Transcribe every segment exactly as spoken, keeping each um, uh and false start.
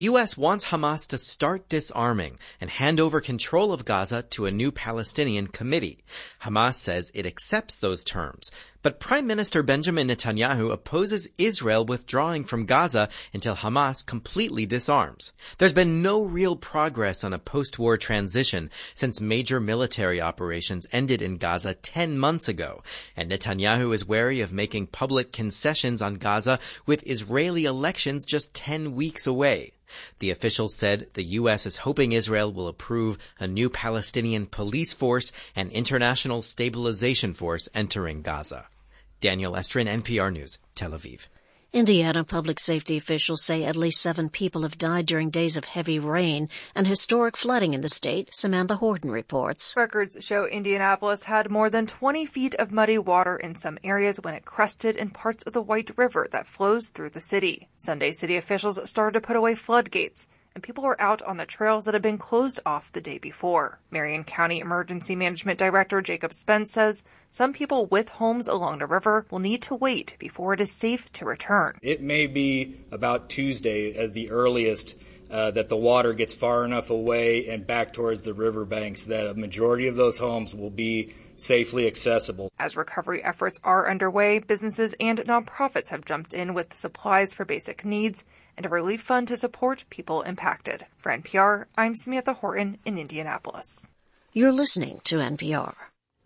U S wants Hamas to start disarming and hand over control of Gaza to a new Palestinian committee. Hamas says it accepts those terms, but Prime Minister Benjamin Netanyahu opposes Israel withdrawing from Gaza until Hamas completely disarms. There's been no real progress on a post-war transition since major military operations ended in Gaza ten months ago, and Netanyahu is wary of making public concessions on Gaza with Israeli elections just ten weeks away. The officials said the U S is hoping Israel will approve a new Palestinian police force and international stabilization force entering Gaza. Daniel Estrin, N P R News, Tel Aviv. Indiana public safety officials say at least seven people have died during days of heavy rain and historic flooding in the state. Samantha Horton reports. Records show Indianapolis had more than twenty feet of muddy water in some areas when it crested in parts of the White River that flows through the city. Sunday, city officials started to put away floodgates, and people were out on the trails that had been closed off the day before. Marion County Emergency Management Director Jacob Spence says some people with homes along the river will need to wait before it is safe to return. It may be about Tuesday as the earliest uh, that the water gets far enough away and back towards the riverbanks that a majority of those homes will be safely accessible. As recovery efforts are underway, businesses and nonprofits have jumped in with supplies for basic needs and a relief fund to support people impacted. For N P R, I'm Samantha Horton in Indianapolis. You're listening to N P R.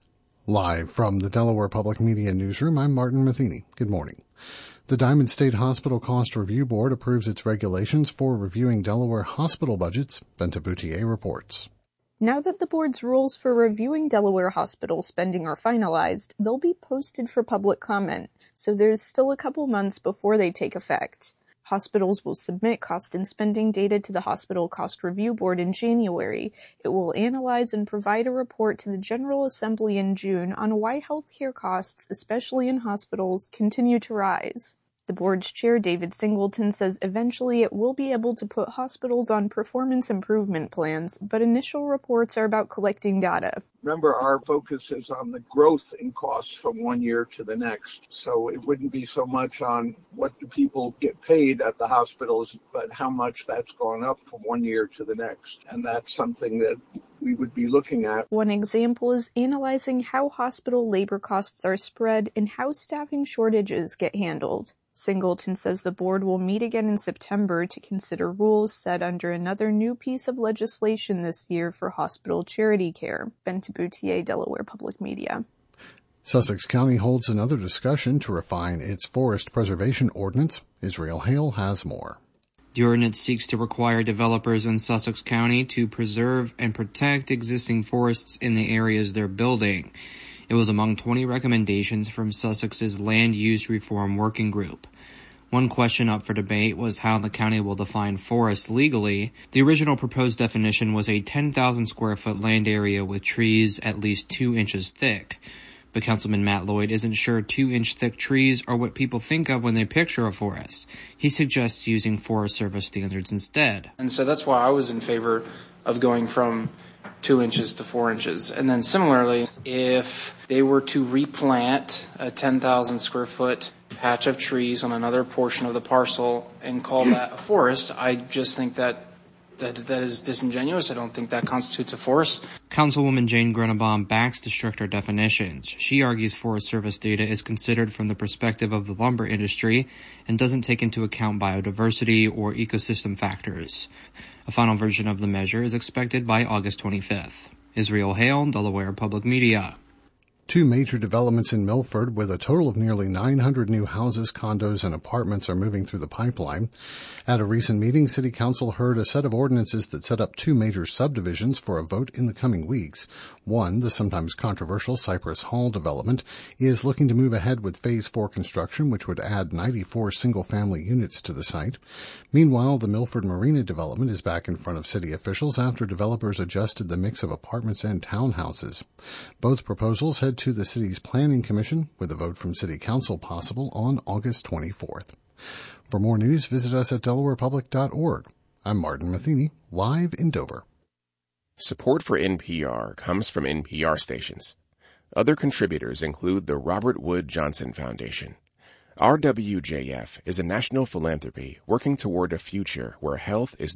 Live from the Delaware Public Media Newsroom, I'm Martin Matheny. Good morning. The Diamond State Hospital Cost Review Board approves its regulations for reviewing Delaware hospital budgets. Benta Boutier reports. Now that the board's rules for reviewing Delaware hospital spending are finalized, they'll be posted for public comment, so there's still a couple months before they take effect. Hospitals will submit cost and spending data to the Hospital Cost Review Board in January. It will analyze and provide a report to the General Assembly in June on why healthcare costs, especially in hospitals, continue to rise. The board's chair, David Singleton, says eventually it will be able to put hospitals on performance improvement plans, but initial reports are about collecting data. Remember, our focus is on the growth in costs from one year to the next. So it wouldn't be so much on what do people get paid at the hospitals, but how much that's gone up from one year to the next. And that's something that we would be looking at. One example is analyzing how hospital labor costs are spread and how staffing shortages get handled. Singleton says the board will meet again in September to consider rules set under another new piece of legislation this year for hospital charity care. Benta Boutier, Delaware Public Media. Sussex County holds another discussion to refine its forest preservation ordinance. Israel Hale has more. The ordinance seeks to require developers in Sussex County to preserve and protect existing forests in the areas they're building. It was among twenty recommendations from Sussex's Land Use Reform Working Group. One question up for debate was how the county will define forest legally. The original proposed definition was a ten thousand square foot land area with trees at least two inches thick. But Councilman Matt Lloyd isn't sure two-inch thick trees are what people think of when they picture a forest. He suggests using Forest Service standards instead. And so that's why I was in favor of going from two inches to four inches. And then similarly, if they were to replant a ten thousand square foot patch of trees on another portion of the parcel and call that a forest, I just think that that, that is disingenuous. I don't think that constitutes a forest. Councilwoman Jane Grunenbaum backs the stricter definitions. She argues Forest Service data is considered from the perspective of the lumber industry and doesn't take into account biodiversity or ecosystem factors. A final version of the measure is expected by August twenty-fifth. Israel Hale, Delaware Public Media. Two major developments in Milford with a total of nearly nine hundred new houses, condos, and apartments are moving through the pipeline. At a recent meeting, City Council heard a set of ordinances that set up two major subdivisions for a vote in the coming weeks. One, the sometimes controversial Cypress Hall development, is looking to move ahead with Phase four construction, which would add ninety-four single-family units to the site. Meanwhile, the Milford Marina development is back in front of city officials after developers adjusted the mix of apartments and townhouses. Both proposals head to the city's Planning Commission, with a vote from City Council possible on August twenty-fourth. For more news, visit us at delaware public dot org. I'm Martin Matheny, live in Dover. Support for N P R comes from N P R stations. Other contributors include the Robert Wood Johnson Foundation, R W J F is a national philanthropy working toward a future where health is